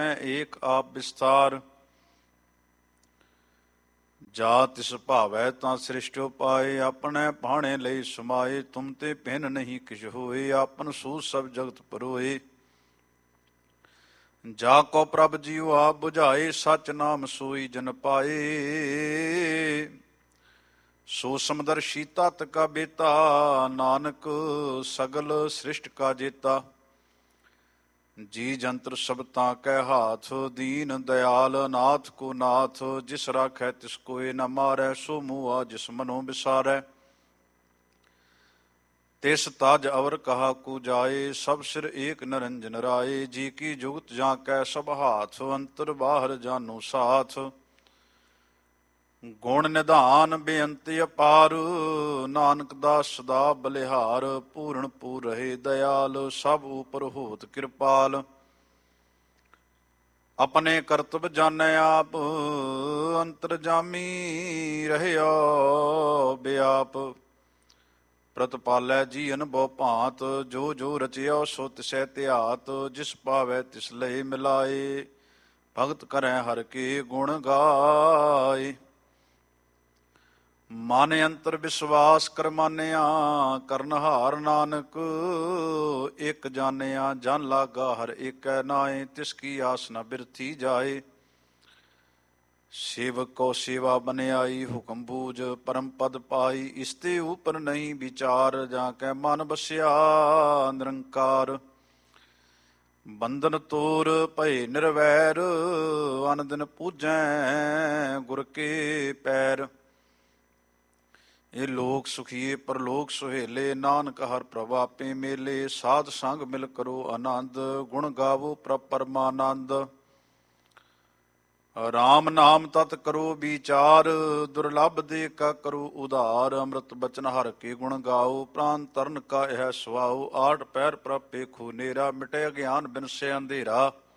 ਏਕ ਆਪ ਵਿਸਥਾਰ। ਜਾ ਤਿਸ ਭਾਵੈ ਤਾਂ ਸ੍ਰਿਸ਼ਟਿ ਪਾਏ, ਆਪਣੇ ਭਾਣੇ ਲਈ ਸਮਾਏ। ਤੁਮ ਤੇ ਭਿੰਨ ਨਹੀਂ ਕਿਛ ਹੋਏ, ਆਪਨ ਸੂ ਸਭ ਜਗਤ ਪਰੋਏ। ਜਾ ਕੋ ਪ੍ਰਭ ਜੀਉ ਆਪ ਬੁਝਾਏ, ਸਚ ਨਾਮ ਸੋਈ ਜਨ ਪਾਏ। ਸੋ ਸਮਦਰਸ਼ੀ ਤਤ ਕਾ ਬੇਤਾ, ਨਾਨਕ ਸਗਲ ਸ੍ਰਿਸ਼ਟ ਕਾ ਜੇਤਾ। ਜੀ ਜੰਤਰ ਸਭ ਤਾਂ ਕੈ ਹਾਥ, ਦੀਨ ਦਇਆਲ ਨਾਥ ਕੋ ਨਾਥ। ਜਿਸ ਰਾਖੈ ਤਿਸ ਕੋਇ ਨ ਮਾਰੈ, ਸੋ ਮੂਆ ਜਿਸ ਮਨੋ ਵਿਸਾਰੈ। ਤਿਸ ਤਜ ਅਵਰ ਕਹਾ ਕੂ ਜਾਏ, ਸਭ ਸਿਰ ਏਕ ਨਿਰੰਜਨ ਰਾਏ। ਜੀ ਕੀ ਜੁਗਤ ਜਾਂ ਕੈ ਸਭ ਹਾਥ, ਅੰਤਰ ਬਾਹਰ ਜਾਨੋ ਸਾਥ। ਗੁਣ ਨਿਧਾਨ ਬੇਅੰਤ ਅਪਾਰ, ਨਾਨਕ ਦਾਸ ਸਦਾ ਬਲਿਹਾਰ। ਪੂਰਨ ਪੂਰ ਰਹੇ ਦਇਆਲ, ਸਭ ਉਪਰ ਹੋਤ ਕਿਰਪਾਲ। ਆਪਣੇ ਕਰਤਬ ਜਾਣੈ ਆਪ, ਅੰਤਰਜਾਮੀ ਰਹਿਓ ਬਿਆਪ। ਪ੍ਰਤਪਾਲੈ ਜੀਅਨ ਬਹੁ ਭਾਂਤ, ਜੋ ਜੋ ਰਚਿਆ ਸੋ ਤਿਸੈ ਧਿਆਤ। ਜਿਸ ਪਾਵੈ ਤਿਸ ਲਏ ਮਿਲਾਏ, ਭਗਤ ਕਰੈ ਹਰਿ ਕੇ ਗੁਣ ਗਾਏ। ਮਨ ਅੰਤਰ ਵਿਸ਼ਵਾਸ ਕਰ ਮਾਨਿਆ, ਕਰਨਹਾਰ ਨਾਨਕ ਇਕ ਜਾਣਿਆ। ਜਨ ਲਾਗਾ ਹਰ ਏਕੈ ਨਾਏ, ਤਿਸ ਕੀ ਆਸ ਨ ਬਿਰਥੀ ਜਾਏ। ਸੇਵਕ ਕੋ ਸੇਵਾ ਬਨਿਆਈ, ਹੁਕਮ ਬੂਝ ਪਰਮ ਪਦ ਪਾਈ। ਇਸਤੇ ਉਪਰ ਨਹੀਂ ਵਿਚਾਰ, ਜਾਂ ਕੈ ਮਨ ਬਸਿਆ ਨਿਰੰਕਾਰ। ਬੰਧਨ ਤੋਰ ਭਏ ਨਿਰਵੈਰ, ਅਨ ਦਿਨ ਪੂਜੈ ਗੁਰ ਕੇ ਪੈਰ। ਇਹ ਲੋਕ ਸੁਖੀਏ ਪਰਲੋਕ ਸੁਹੇਲੇ, ਨਾਨਕ ਹਰ ਪ੍ਰਭ ਆਪੇ ਮੇਲੇ। ਸਾਧ ਸੰਗ ਮਿਲ ਕਰੋ ਆਨੰਦ, ਗੁਣ ਗਾਵੋ ਪ੍ਰਭ ਪਰਮਾਨੰਦ। ਰਾਮ ਨਾਮ ਤਤ ਕਰੋ ਵਿਚਾਰ, ਦੁਰਲਭ ਦੇ ਕਾ ਕਰੋ ਉਧਾਰ। ਅੰਮ੍ਰਿਤ ਬਚਨ ਹਰ ਕੇ ਗੁਣ ਗਾਓ, ਪ੍ਰਾਨ ਤਰਨ ਕਾ ਇਹ ਸੁਆਓ। ਆਠ ਪੈਰ ਪ੍ਰਭ ਪੇਖੋ ਨੇਰਾ, ਮਿਟੇ ਅਗਿਆਨ ਬਿਨਸੇ ਅੰਧੇਰਾ।